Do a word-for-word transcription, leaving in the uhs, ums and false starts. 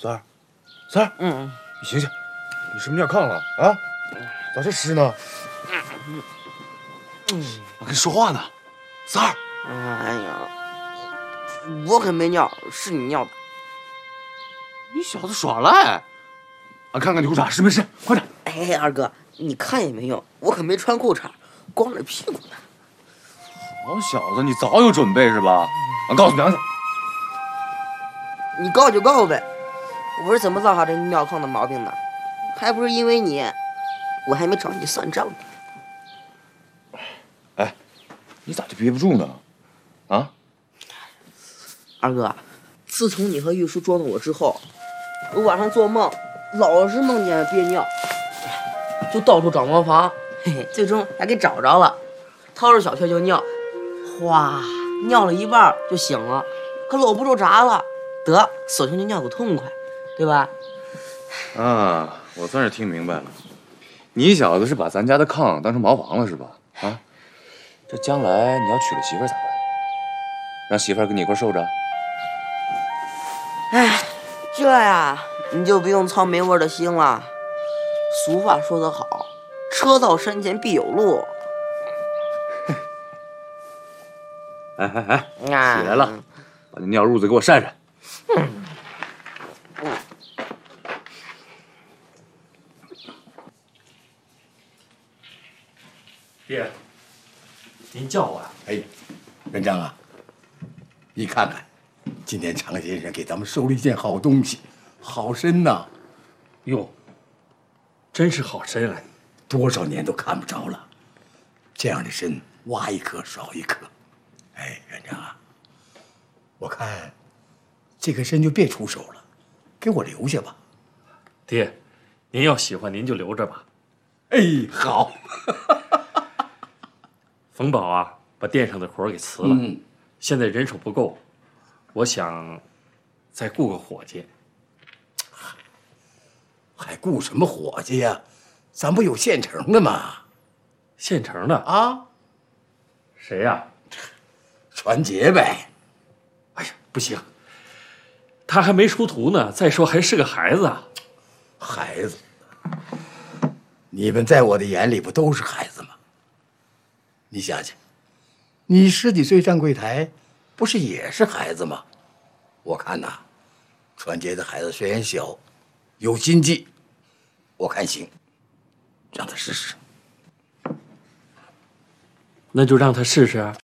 三儿，三儿， 嗯， 你醒醒，你是不是尿炕了啊？咋这湿呢？ 嗯嗯，我跟你说话呢，三儿。 哎呀，我可没尿，是你尿的。 你小子耍赖！啊，看看你裤衩是没是，快点！ 哎，二哥，你看也没用，我可没穿裤衩，光着屁股呢。 好小子，你早有准备是吧？我告诉娘去。 你告就告呗，我是怎么落下这尿炕的毛病的？还不是因为你，我还没找你算账呢。 哎，你咋就憋不住呢？啊？ 二哥，自从你和玉叔捉弄我之后，我晚上做梦老是梦见憋尿，就到处找茅房，嘿嘿，最终还给找着了，掏着小穴就尿，哗，尿了一半就醒了，可搂不住闸了，得索性就尿个痛快，对吧？ 啊，我算是听明白了，你小子是把咱家的炕当成茅房了是吧？啊，这将来你要娶了媳妇儿咋办？让媳妇儿跟你一块受着？ 哎，这呀，你就不用操没味的心了。俗话说得好，车到山前必有路。 哎哎哎， 啊、 起来了，把那尿褥子给我扇扇。 嗯嗯、 爹，您叫我呀？ 哎，元璋啊，你看看，今天常先生给咱们收了一件好东西，好参呐！ 哟，真是好参啊！ 多少年都看不着了，这样的参挖一颗少一颗。哎，元璋啊，我看这个参就别出手了，给我留下吧。 爹，您要喜欢您就留着吧。 哎，好。 冯宝啊，把店上的活给辞了，嗯、现在人手不够，我想再雇个伙计。 还雇什么伙计呀？咱不有现成的吗？ 现成的啊？ 谁呀？ 传杰呗。 哎呀，不行，他还没出徒呢。再说还是个孩子啊。 孩子，你们在我的眼里不都是孩子吗？你想想，你十几岁上柜台，不是也是孩子吗？我看呐，传杰的孩子虽然小，有心计，我看行，让他试试。 那就让他试试啊。